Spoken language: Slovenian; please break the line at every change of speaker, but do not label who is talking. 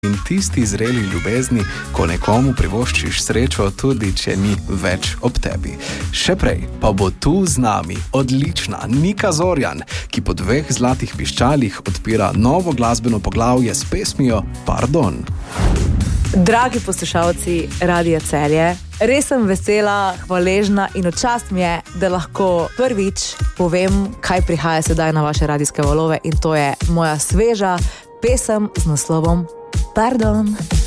in tisti zreli ljubezni, ko nekomu privoščiš srečo, tudi če ni več ob tebi. Še prej pa bo tu z nami odlična Nika Zorjan, ki po 2 zlatih piščalih odpira novo glasbeno poglavje s pesmijo Pardon.
Dragi poslušalci Radia Celje, res sem vesela, hvaležna in v čast mi je, da lahko prvič povem, kaj prihaja sedaj na vaše radijske valove, in to je moja sveža pesem z naslovom Pardon.